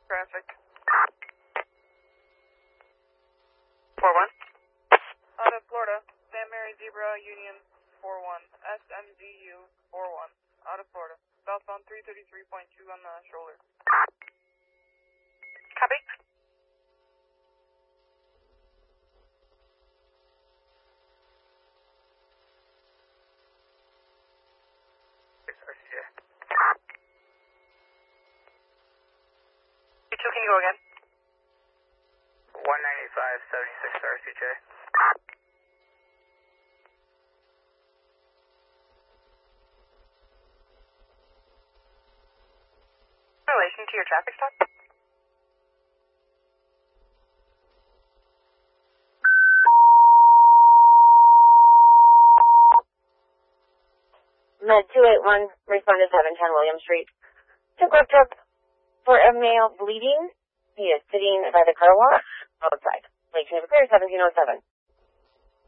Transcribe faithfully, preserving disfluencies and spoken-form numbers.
Traffic. four one. Out of Florida, San Mary Zebra Union four one, S M Z U four one, out of Florida. Southbound three thirty-three point two on the shoulder. Copy. two, can you go again? one ninety-five, seventy-six R C J. In relation to your traffic stop? Med two eight one, respond to seven ten William Street. Took work truck for a male bleeding. He is sitting by the car wash outside. Lake Neighbor Clear, seventeen oh seven.